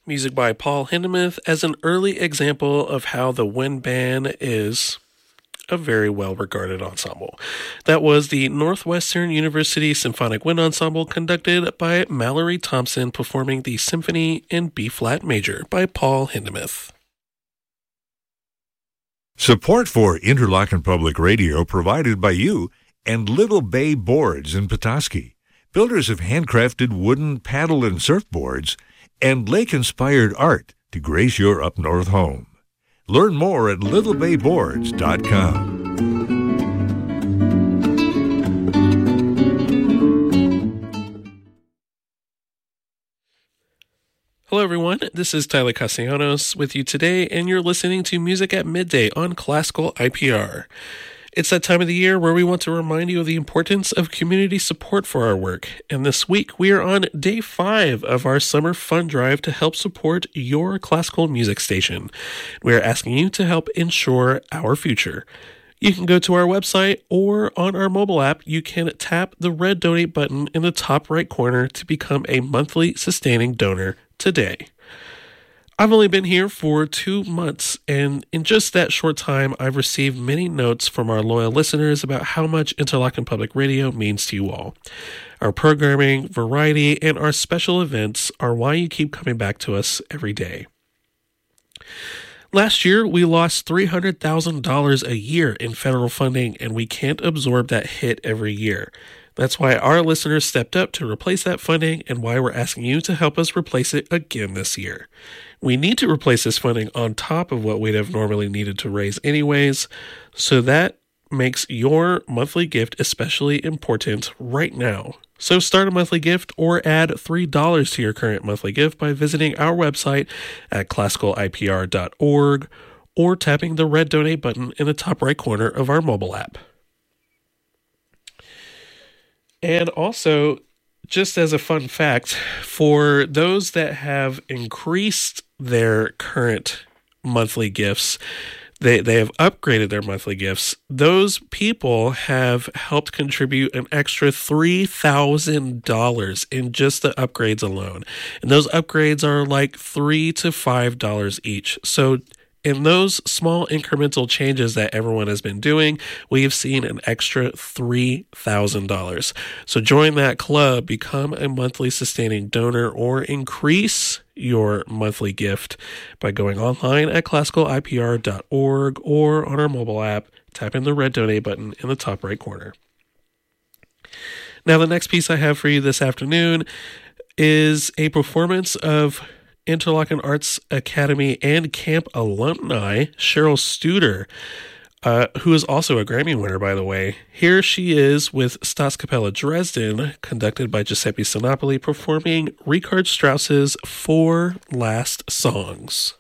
Music by Paul Hindemith as an early example of how the wind band is a very well-regarded ensemble. That was the Northwestern University Symphonic Wind Ensemble, conducted by Mallory Thompson, performing the Symphony in B-flat major by Paul Hindemith. Support for Interlochen Public Radio provided by you and Little Bay Boards in Petoskey, builders of handcrafted wooden paddle and surfboards, and lake-inspired art to grace your up-north home. Learn more at littlebayboards.com. Hello, everyone. This is Tyler Castellanos with you today, and you're listening to Music at Midday on Classical IPR. It's that time of the year where we want to remind you of the importance of community support for our work. And this week, we are on day 5 of our summer fund drive to help support your classical music station. We are asking you to help ensure our future. You can go to our website, or on our mobile app, you can tap the red donate button in the top right corner to become a monthly sustaining donor today. I've only been here for 2 months, and in just that short time, I've received many notes from our loyal listeners about how much Interlochen Public Radio means to you all. Our programming, variety, and our special events are why you keep coming back to us every day. Last year, we lost $300,000 a year in federal funding, and we can't absorb that hit every year. That's why our listeners stepped up to replace that funding, and why we're asking you to help us replace it again this year. We need to replace this funding on top of what we'd have normally needed to raise anyways, so that makes your monthly gift especially important right now. So start a monthly gift or add $3 to your current monthly gift by visiting our website at classicalipr.org or tapping the red donate button in the top right corner of our mobile app. And also, just as a fun fact, for those that have increased their current monthly gifts, they have upgraded their monthly gifts, those people have helped contribute an extra $3,000 in just the upgrades alone. And those upgrades are like $3 to $5 each. So in those small incremental changes that everyone has been doing, we have seen an extra $3,000. So join that club, become a monthly sustaining donor, or increase your monthly gift by going online at classicalipr.org or on our mobile app, tap in the red donate button in the top right corner. Now, the next piece I have for you this afternoon is a performance of Interlochen Arts Academy and Camp alumni Cheryl Studer, who is also a Grammy winner, by the way. Here she is with Staatskapelle Dresden, conducted by Giuseppe Sinopoli, performing Richard Strauss's 4 Last Songs.